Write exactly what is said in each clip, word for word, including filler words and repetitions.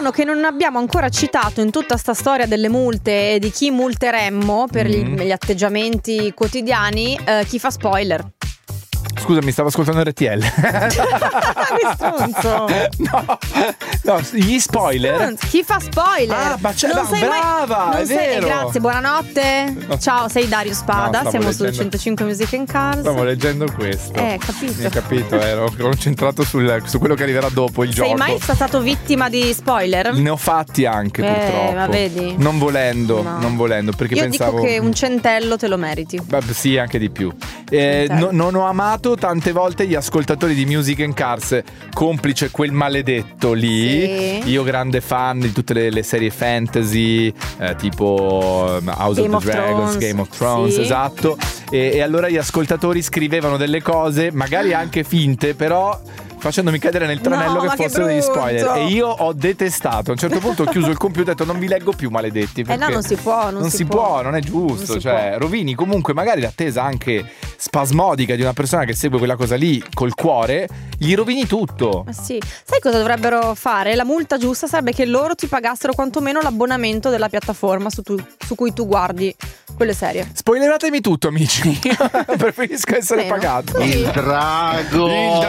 dicono che non abbiamo ancora citato in tutta sta storia delle multe e di chi multeremmo per Mm. gli, gli atteggiamenti quotidiani, eh, chi fa spoiler. Scusa, mi stavo ascoltando R T L. Che stronzo. No, no, gli spoiler. Stronzo. Chi fa spoiler? Ah, ma c'è- non no, sei brava, mai... non è sei... vero. Grazie, buonanotte. No. Ciao, sei Dario Spada. No, stavo Siamo su leggendo- centocinque Music and Cars. Stavo leggendo questo. Eh, capito. Mi hai capito, ero concentrato sul, su quello che arriverà dopo il Sei gioco. mai stato vittima di spoiler? Ne ho fatti anche, Eh, purtroppo. ma vedi? Non volendo, No. non volendo, perché Io pensavo. dico che un centello te lo meriti. Beh, sì, anche di più. Eh, Centello. no- non ho amato tante volte gli ascoltatori di Music and Cars, complice quel maledetto lì. Sì. Io grande fan di tutte le, le serie fantasy, eh, tipo um, House Game of the of Dragons, Thrones. Game of Thrones, Sì. esatto. E, e allora gli ascoltatori scrivevano delle cose, magari anche finte, però facendomi cadere nel tranello No, che ma che fossero degli spoiler. brutto. E io ho detestato. A un certo punto ho chiuso il computer e ho detto non vi leggo più, maledetti. Eh perché no, non si può, non, non si può, non è giusto. Non si Cioè, può. rovini comunque magari l'attesa anche spasmodica di una persona che segue quella cosa lì col cuore, gli rovini tutto. Ma sì. Sai cosa dovrebbero fare? La multa giusta sarebbe che loro ti pagassero quantomeno l'abbonamento della piattaforma su, tu- su cui tu guardi quelle serie. Spoileratemi tutto, amici. Preferisco essere Meno. pagato. Sì. Il drago. Il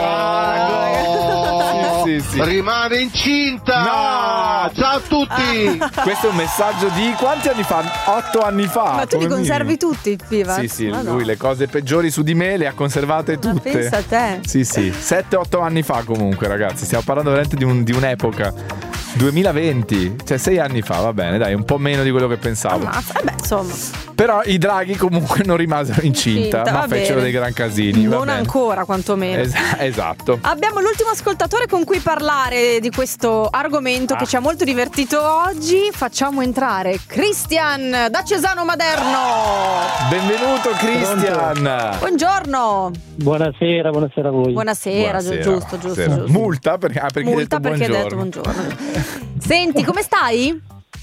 drago. Sì, sì, sì. Rimane incinta. No! Ciao a tutti. Questo è un messaggio di quanti anni fa? Otto anni fa. Ma tu li come conservi minimo. tutti, Piva? Sì, sì, Ma no. lui le cose peggiori su di me le ha conservate Ma tutte. pensa a te. Sì, sì, sette otto anni fa comunque, ragazzi. Stiamo parlando veramente di, un- di un'epoca. duemilaventi, cioè sei anni fa, va bene, dai, un po' meno di quello che pensavo. Ma vabbè, insomma. Però i draghi comunque non rimasero incinta, Incinta, ma va fecero bene. dei gran casini. va Non bene. ancora, quantomeno. Es- esatto. Abbiamo l'ultimo ascoltatore con cui parlare di questo argomento Ah. che ci ha molto divertito oggi. Facciamo entrare Christian da Cesano Maderno. Benvenuto Christian. Buongiorno. Buonasera, buonasera a voi. Buonasera, Buonasera. giusto, giusto, Buonasera. giusto. Multa perché, ah, perché Multa hai detto perché hai detto buongiorno. buongiorno. Senti, come stai?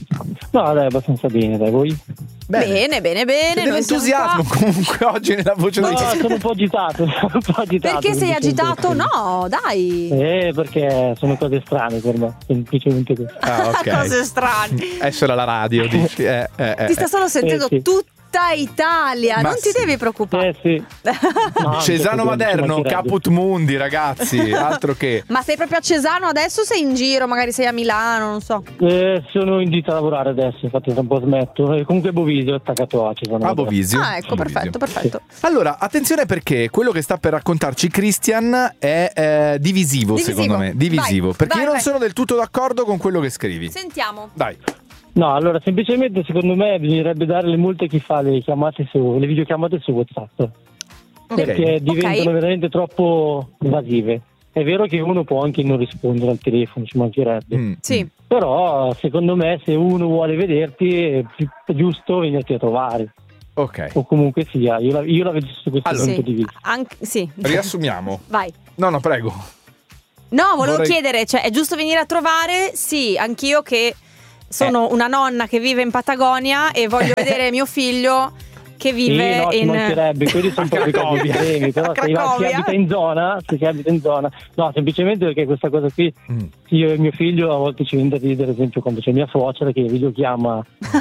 No, dai, abbastanza bene, dai, voi? Bene, bene, bene. C'è noi siamo dell'entusiasmo qua. comunque oggi nella voce No, del sono un po' agitato, sono un po' agitato. Perché sei quindi sento- agitato? No, dai. Eh, perché sono cose strane per me, semplicemente così. Ah, ok. Cose strane. Essere alla radio, dici. Eh, eh, eh, Ti sta solo sentendo sì. tutta Italia. Ma non ti sì. devi preoccupare. Eh sì. No, Cesano anche perché Maderno, ci mancherebbe. Caput Mundi, ragazzi, altro che. Ma sei proprio a Cesano adesso o sei in giro? Magari sei a Milano, non so. Eh, sono in gita a lavorare adesso, infatti tra un po' smetto. Eh, comunque Bovisio è attaccato a Cesano A Maderno. Bovisio. Ah, ecco, A Bovisio. perfetto, perfetto. Allora, attenzione perché quello che sta per raccontarci Christian è eh, divisivo, Divisivo. secondo me. Divisivo. Vai, perché vai, io non vai. sono del tutto d'accordo con quello che scrivi. Sentiamo. Dai. No, allora semplicemente secondo me bisognerebbe dare le multe a chi fa le chiamate su, le videochiamate su WhatsApp. Perché diventano Ok. veramente troppo invasive. È vero che uno può anche non rispondere al telefono, ci mancherebbe. Mm. Sì. Però secondo me se uno vuole vederti è più è giusto venirti a trovare. Ok. O comunque sia, io la, io la vedo su questo Allora. punto Sì. di vista. Anche, sì. Riassumiamo. Vai. No, no, prego. No, volevo Vorrei- chiedere, cioè, è giusto venire a trovare? Sì, anch'io che sono una nonna che vive in Patagonia e voglio vedere mio figlio che vive Sì, no, ci in mancherebbe, quelli sono proprio Cracovia. casi estremi, però A se si Cracovia. abita in zona, se si abita in zona, no, semplicemente perché questa cosa qui, Mm. io e mio figlio a volte ci viene da ridere, ad esempio quando c'è mia suocera che videochiama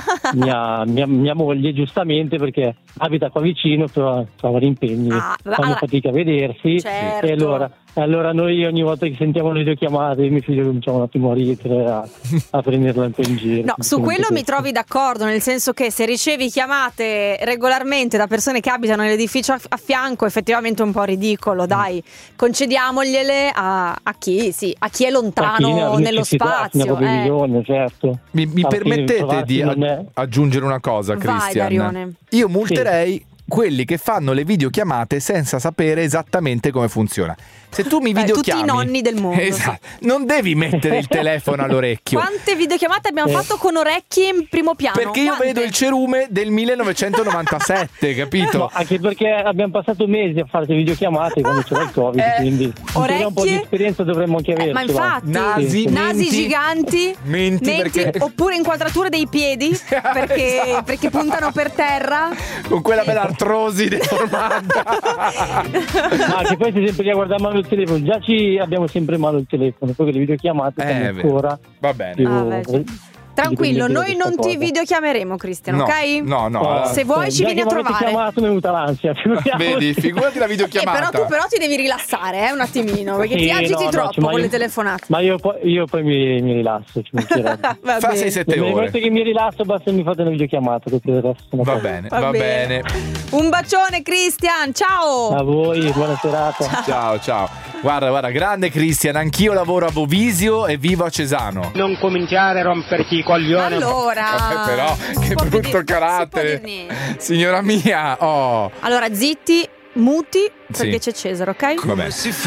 mia, mia, mia moglie, giustamente perché abita qua vicino, però ha vari impegni, Ah, fanno allora- fatica a vedersi, Certo. e allora, allora noi ogni volta che sentiamo le videochiamate, io e mio figlio cominciamo un attimo a ridere, a, a prenderla un po' in giro. No, su quello mi Questo. trovi d'accordo, nel senso che se ricevi chiamate regolarmente da persone che abitano nell'edificio a, a fianco, effettivamente è un po' ridicolo, dai, concediamogliele a, a chi, sì, a chi è A chi ne ha lontano nello necessità, chi ne ha spazio. proprio eh. bisogno, certo. Mi, mi Alla fine permettete trovarsi di non a- è- aggiungere una cosa, Vai, Christian? Darione. Io multerei quelli che fanno le videochiamate senza sapere esattamente come funziona. Se tu mi Beh, videochiami, tutti i nonni del mondo, esatto, non devi mettere il telefono all'orecchio. Quante videochiamate abbiamo Eh. fatto con orecchie in primo piano? Perché io Quante? vedo il cerume del millenovecentonovantasette, capito? No, anche perché abbiamo passato mesi a fare le videochiamate quando c'era il Covid, Eh, quindi un po' di orecchie? esperienza dovremmo anche Eh, averci. ma infatti, Nasi, nasi menti. giganti, Menti, perché- oppure inquadrature dei piedi perché, Esatto. perché puntano per terra. Con quella bella artrosi deformata. Ma che poi se sempre lì a guardare il telefono, già ci abbiamo sempre in mano il telefono, poi le videochiamate Eh, siamo vero. ancora Va bene. più- Ah, beh, sì. Tranquillo, dipendenti da noi non questa ti cosa. videochiameremo, Cristian, No, ok? no, no. Oh, Se vuoi ci già vieni che a mi avete trovare. chiamato mi è venuta l'ansia. Vedi, figurati la Eh, videochiamata. però tu però ti devi rilassare, eh, un attimino, perché ti Sì, agiti no, no, troppo cioè, ma con le io- telefonate. Ma io poi, io poi mi, mi rilasso, ci mancherebbe. Va Fa bene. sei sette Nel ore. momento che mi rilasso basta che mi fate una videochiamata, perché il resto sono Va cose. bene, Va va bene. bene. Un bacione, Cristian, ciao! A voi, buona serata. Ciao, ciao. Guarda, guarda, grande Cristian, anch'io lavoro a Bovisio e vivo a Cesano. Non cominciare a romperti i coglioni. Allora, Vabbè, però, non si che può più brutto dire- non si può carattere. dir niente. Signora mia, oh. Allora, zitti, muti, perché Sì. c'è Cesare, ok? Vabbè.